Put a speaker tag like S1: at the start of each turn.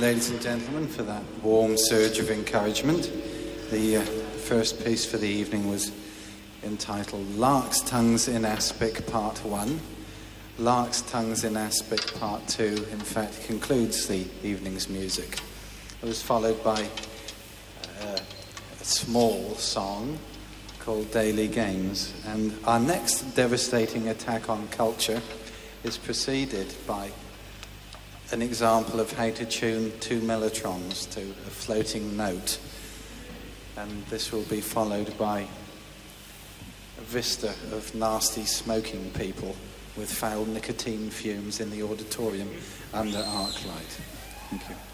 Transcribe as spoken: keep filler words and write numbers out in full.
S1: ladies and gentlemen, for that warm surge of encouragement. The uh, first piece for the evening was entitled Lark's Tongues in Aspic Part one. Lark's Tongues in Aspic Part two, in fact, concludes the evening's music. It was followed by uh, a small song called Daily Games. And our next devastating attack on culture is preceded by an example of how to tune two mellotrons to a floating note. And this will be followed by a vista of nasty smoking people with foul nicotine fumes in the auditorium under arc light. Thank you.